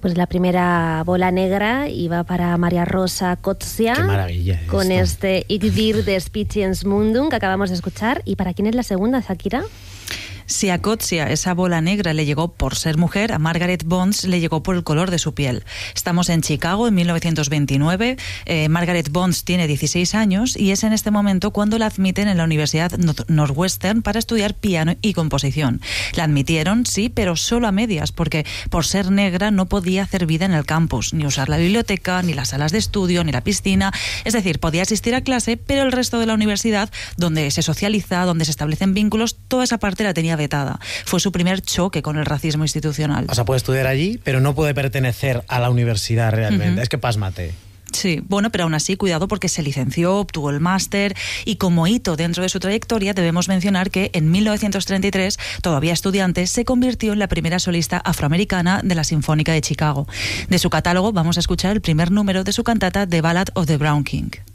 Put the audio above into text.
Pues la primera bola negra iba para María Rosa Coetzee. Qué maravilla con esto. Ich dir des Spiciens Mundum que acabamos de escuchar. ¿Y para quién es la segunda, Shakira? Si a Coetzee esa bola negra le llegó por ser mujer, a Margaret Bonds le llegó por el color de su piel. Estamos en Chicago en 1929. Margaret Bonds tiene 16 años y es en este momento cuando la admiten en la Universidad Northwestern para estudiar piano y composición. La admitieron, sí, pero solo a medias, porque por ser negra no podía hacer vida en el campus, ni usar la biblioteca, ni las salas de estudio, ni la piscina. Es decir, podía asistir a clase, pero el resto de la universidad, donde se socializa, donde se establecen vínculos, toda esa parte la tenía vetada. Fue su primer choque con el racismo institucional. O sea, puede estudiar allí, pero no puede pertenecer a la universidad realmente. Es que pásmate. Sí, bueno, pero aún así, cuidado porque se licenció, obtuvo el máster y como hito dentro de su trayectoria debemos mencionar que en 1933, todavía estudiante, se convirtió en la primera solista afroamericana de la Sinfónica de Chicago. De su catálogo vamos a escuchar el primer número de su cantata The Ballad of the Brown King.